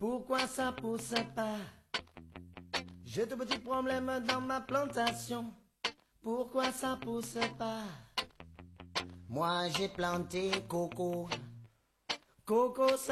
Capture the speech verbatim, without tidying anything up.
Pourquoi ça pousse pas? J'ai de petits problèmes dans ma plantation. Pourquoi ça pousse pas? Moi j'ai planté coco. Coco, ça